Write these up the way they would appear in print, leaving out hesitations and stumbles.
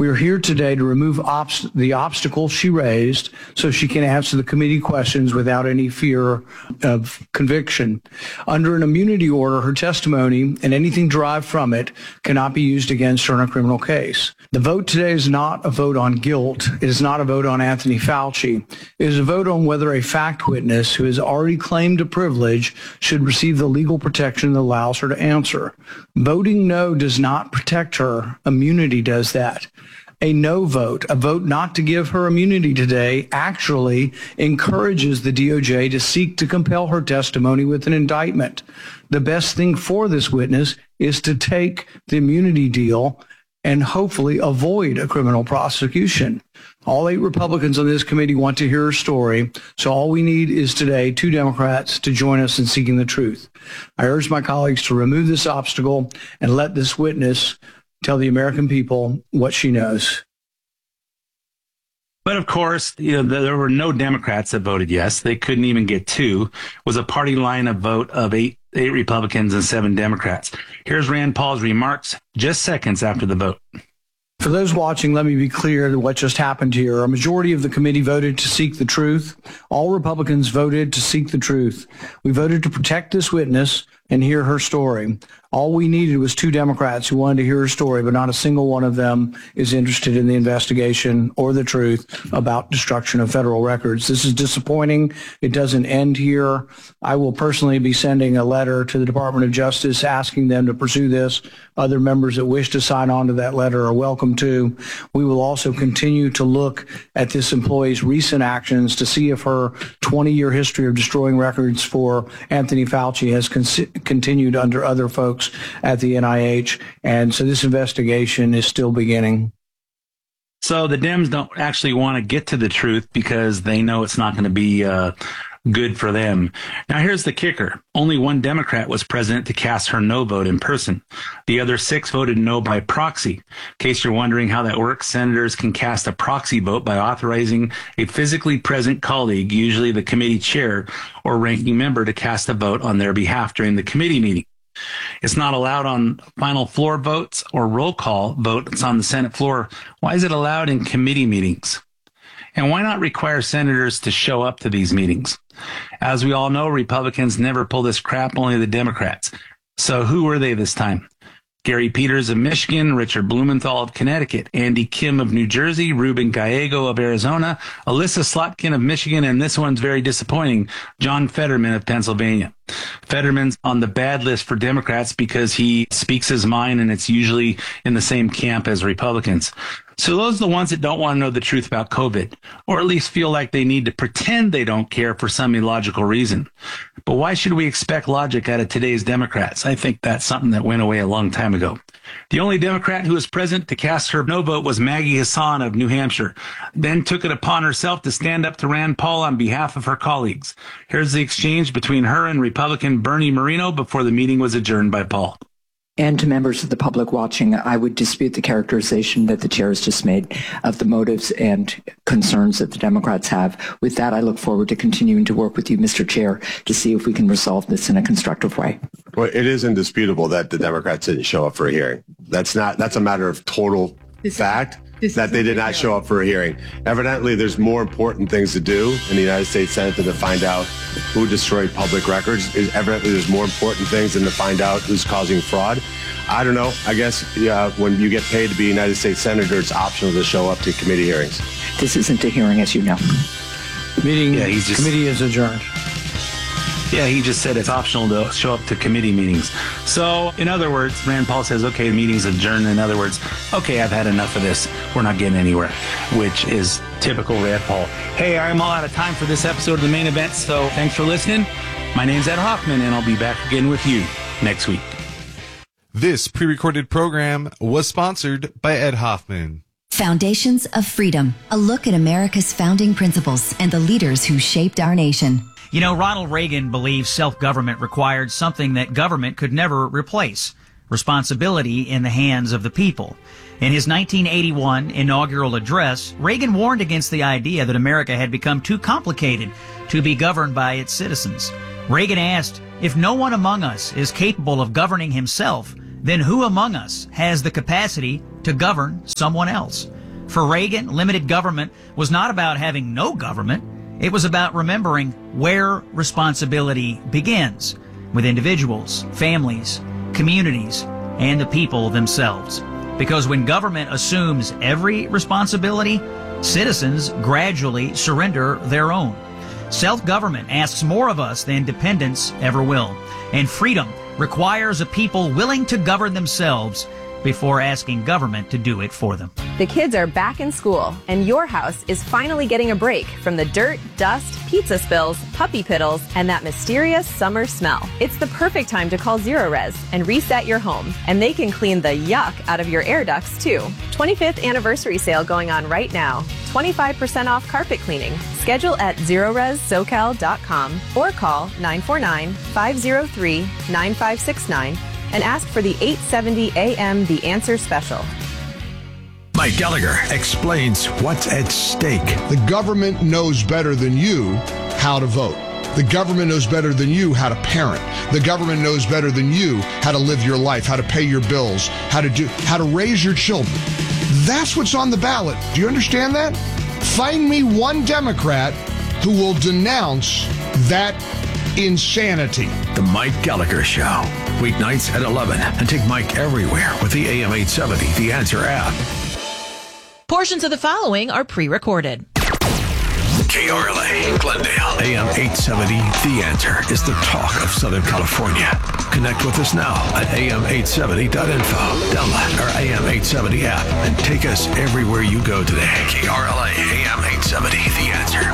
We are here today to remove the obstacle she raised so she can answer the committee questions without any fear of conviction. Under an immunity order, her testimony and anything derived from it cannot be used against her in a criminal case. The vote today is not a vote on guilt. It is not a vote on Anthony Fauci. It is a vote on whether a fact witness who has already claimed a privilege should receive the legal protection that allows her to answer. Voting no does not protect her. Immunity does that. A no vote, a vote not to give her immunity today, actually encourages the DOJ to seek to compel her testimony with an indictment. The best thing for this witness is to take the immunity deal and hopefully avoid a criminal prosecution. All 8 Republicans on this committee want to hear her story, so all we need is today 2 Democrats to join us in seeking the truth. I urge my colleagues to remove this obstacle and let this witness tell the American people what she knows. But of course, there were no Democrats that voted yes. They couldn't even get 2. It was a party line of vote of 8 Republicans and 7 Democrats. Here's Rand Paul's remarks just seconds after the vote. For those watching, let me be clear that what just happened here. A majority of the committee voted to seek the truth. All Republicans voted to seek the truth. We voted to protect this witness and hear her story. All we needed was 2 Democrats who wanted to hear her story, but not a single one of them is interested in the investigation or the truth about destruction of federal records. This is disappointing. It doesn't end here. I will personally be sending a letter to the Department of Justice asking them to pursue this. Other members that wish to sign on to that letter are welcome to. We will also continue to look at this employee's recent actions to see if her 20-year history of destroying records for Anthony Fauci has continued under other folks at the NIH. And so this investigation is still beginning. So the Dems don't actually want to get to the truth because they know it's not going to be good for them. Now, here's the kicker. Only 1 Democrat was present to cast her no vote in person. The other 6 voted no by proxy. In case you're wondering how that works, senators can cast a proxy vote by authorizing a physically present colleague, usually the committee chair or ranking member, to cast a vote on their behalf during the committee meeting. It's not allowed on final floor votes or roll call votes on the Senate floor. Why is it allowed in committee meetings? And why not require senators to show up to these meetings? As we all know, Republicans never pull this crap, only the Democrats. So who were they this time? Gary Peters of Michigan, Richard Blumenthal of Connecticut, Andy Kim of New Jersey, Ruben Gallego of Arizona, Alyssa Slotkin of Michigan, and this one's very disappointing, John Fetterman of Pennsylvania. Fetterman's on the bad list for Democrats because he speaks his mind, and it's usually in the same camp as Republicans. So those are the ones that don't want to know the truth about COVID, or at least feel like they need to pretend they don't care for some illogical reason. But why should we expect logic out of today's Democrats? I think that's something that went away a long time ago. The only Democrat who was present to cast her no vote was Maggie Hassan of New Hampshire, then took it upon herself to stand up to Rand Paul on behalf of her colleagues. Here's the exchange between her and Republican Bernie Moreno before the meeting was adjourned by Paul. And to members of the public watching, I would dispute the characterization that the chair has just made of the motives and concerns that the Democrats have. With that, I look forward to continuing to work with you, Mr. Chair, to see if we can resolve this in a constructive way. Well, it is indisputable that the Democrats didn't show up for a hearing. That's a matter of total fact that they did not show up for a hearing. Evidently, there's more important things to do in the United States Senate than to find out who destroyed public records. Evidently, there's more important things than to find out who's causing fraud. I don't know. I guess when you get paid to be a United States Senator, it's optional to show up to committee hearings. This isn't a hearing, as you know. Committee is adjourned. Yeah, he just said it's optional to show up to committee meetings. So, in other words, Rand Paul says, okay, the meeting's adjourned. In other words, okay, I've had enough of this. We're not getting anywhere, which is typical Rand Paul. Hey, I'm all out of time for this episode of The Main Event, so thanks for listening. My name's Ed Hoffman, and I'll be back again with you next week. This pre-recorded program was sponsored by Ed Hoffman. Foundations of Freedom, a look at America's founding principles and the leaders who shaped our nation. You know, Ronald Reagan believed self-government required something that government could never replace: responsibility in the hands of the people. In his 1981 inaugural address, Reagan warned against the idea that America had become too complicated to be governed by its citizens. Reagan asked, if no one among us is capable of governing himself, then who among us has the capacity to govern someone else. For Reagan, limited government was not about having no government. It was about remembering where responsibility begins, with individuals, families, communities, and the people themselves. Because when government assumes every responsibility, citizens gradually surrender their own. Self-government asks more of us than dependence ever will. And freedom requires a people willing to govern themselves before asking government to do it for them. The kids are back in school, and your house is finally getting a break from the dirt, dust, pizza spills, puppy piddles, and that mysterious summer smell. It's the perfect time to call Zerorez and reset your home, and they can clean the yuck out of your air ducts too. 25th anniversary sale going on right now. 25% off carpet cleaning. Schedule at ZerorezSocal.com or call 949-503-9569 and ask for the 870 AM The Answer Special. Mike Gallagher explains what's at stake. The government knows better than you how to vote. The government knows better than you how to parent. The government knows better than you how to live your life, how to pay your bills, how to raise your children. That's what's on the ballot. Do you understand that? Find me one Democrat who will denounce that insanity. The Mike Gallagher Show. Weeknights at 11. And take Mike everywhere with the AM 870 The Answer app. Portions of the following are pre-recorded. KRLA, Glendale, AM 870 The Answer is the talk of Southern California. Connect with us now at am870.info. Download our AM 870 app and take us everywhere you go today. KRLA, AM 870 The Answer.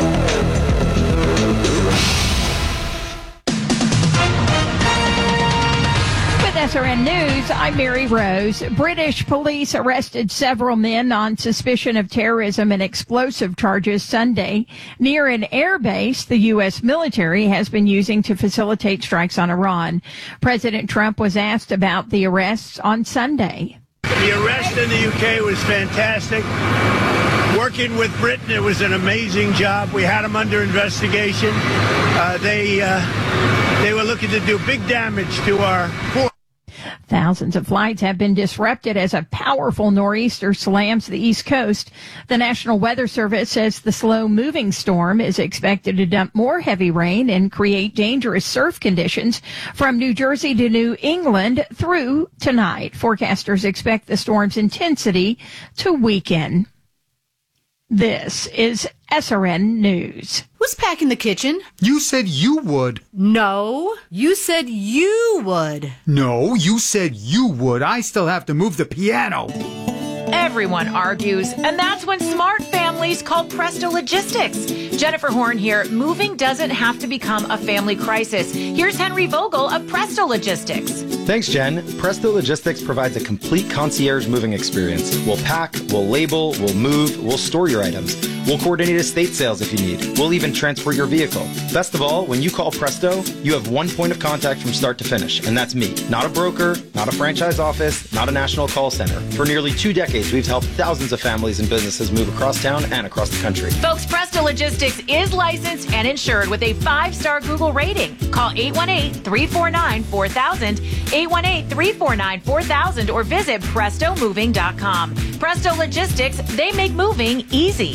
SRN News, I'm Mary Rose. British police arrested several men on suspicion of terrorism and explosive charges Sunday near an air base the U.S. military has been using to facilitate strikes on Iran. President Trump was asked about the arrests on Sunday. The arrest in the UK was fantastic. Working with Britain, it was an amazing job. We had them under investigation. They were looking to do big damage to our force. Thousands of flights have been disrupted as a powerful nor'easter slams the East Coast. The National Weather Service says the slow-moving storm is expected to dump more heavy rain and create dangerous surf conditions from New Jersey to New England through tonight. Forecasters expect the storm's intensity to weaken. This is SRN News. Who's packing the kitchen? You said you would. No, you said you would. No, you said you would. I still have to move the piano. Everyone argues, and that's when smart families call Presto Logistics. Jennifer Horn here. Moving doesn't have to become a family crisis. Here's Henry Vogel of Presto Logistics. Thanks, Jen. Presto Logistics provides a complete concierge moving experience. We'll pack, we'll label, we'll move, we'll store your items. We'll coordinate estate sales if you need. We'll even transfer your vehicle. Best of all, when you call Presto, you have one point of contact from start to finish, and that's me. Not a broker, not a franchise office, not a national call center. For nearly 2 decades, we've helped thousands of families and businesses move across town and across the country. Folks, Presto Logistics is licensed and insured with a 5-star Google rating. Call 818-349-4000, 818-349-4000, or visit PrestoMoving.com. Presto Logistics, they make moving easy.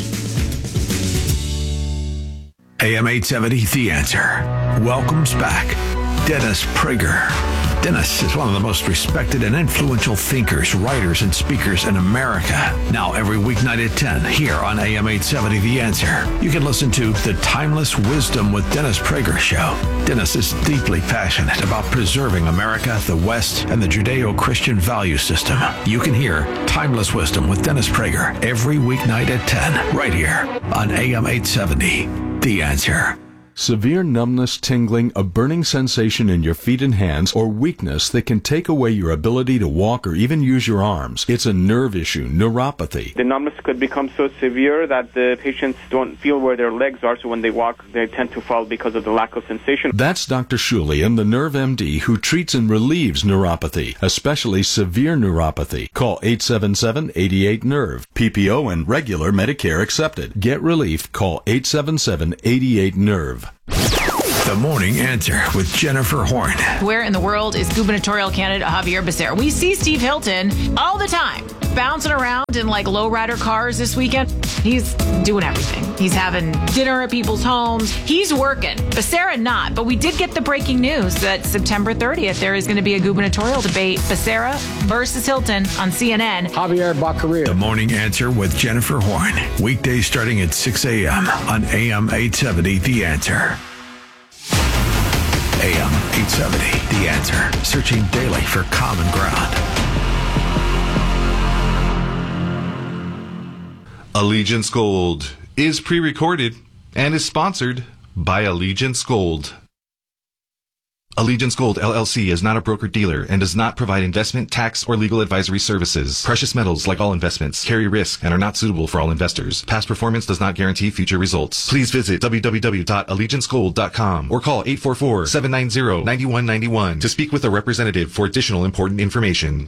AM 870 The Answer welcomes back Dennis Prager. Dennis is one of the most respected and influential thinkers, writers, and speakers in America. Now every weeknight at 10 here on AM 870 The Answer, you can listen to The Timeless Wisdom with Dennis Prager show. Dennis is deeply passionate about preserving America, the West, and the Judeo-Christian value system. You can hear Timeless Wisdom with Dennis Prager every weeknight at 10 right here on AM 870 The Answer. Severe numbness, tingling, a burning sensation in your feet and hands, or weakness that can take away your ability to walk or even use your arms. It's a nerve issue, neuropathy. The numbness could become so severe that the patients don't feel where their legs are, so when they walk, they tend to fall because of the lack of sensation. That's Dr. Shulian, the Nerve MD, who treats and relieves neuropathy, especially severe neuropathy. Call 877-88-NERVE. PPO and regular Medicare accepted. Get relief. Call 877-88-NERVE. The The Morning Answer with Jennifer Horn. Where in the world is gubernatorial candidate Javier Becerra? We see Steve Hilton all the time bouncing around in like lowrider cars this weekend. He's doing everything. He's having dinner at people's homes. He's working. Becerra not. But we did get the breaking news that September 30th, there is going to be a gubernatorial debate. Becerra versus Hilton on CNN. Javier Baccaria. The Morning Answer with Jennifer Horn. Weekdays starting at 6 a.m. on AM 870, The Answer. AM 870, The Answer. Searching daily for common ground. Allegiance Gold is pre-recorded and is sponsored by Allegiance Gold. Allegiance Gold LLC is not a broker-dealer and does not provide investment, tax, or legal advisory services. Precious metals, like all investments, carry risk and are not suitable for all investors. Past performance does not guarantee future results. Please visit www.allegiancegold.com or call 844-790-9191 to speak with a representative for additional important information.